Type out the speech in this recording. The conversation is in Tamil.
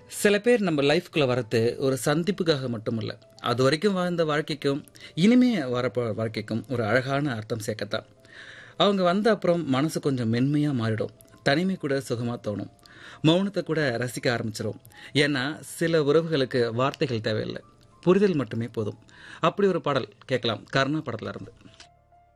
சில பேர் நம்ம லைஃப்குள்ளே வரது ஒரு சந்திப்புக்காக மட்டுமல்ல, அது வரைக்கும் வாழ்ந்த வாழ்க்கைக்கும் இனிமே வரப்போ வாழ்க்கைக்கும் ஒரு அழகான அர்த்தம் சேர்க்கத்தான். அவங்க வந்த அப்புறம் மனசு கொஞ்சம் மென்மையாக மாறிடும். தனிமை கூட சுகமாக தோணும். மௌனத்தை கூட ரசிக்க ஆரம்பிச்சிடும். ஏன்னா சில உறவுகளுக்கு வார்த்தைகள் தேவையில்லை, புரிதல் மட்டுமே போதும். அப்படி ஒரு பாடல் கேட்கலாம், கருணா படத்துல இருந்து.